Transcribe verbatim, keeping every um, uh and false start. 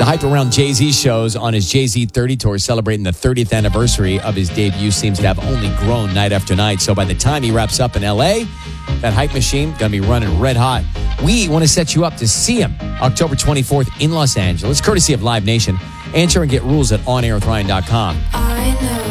The hype around Jay-Z's shows on his Jay-Z thirty tour celebrating the thirtieth anniversary of his debut seems to have only grown night after night. So by the time he wraps up in L A, that hype machine going to be running red hot. We want to set you up to see him October twenty-fourth in Los Angeles, courtesy of Live Nation. Answer and get rules at on air with ryan dot com. I know.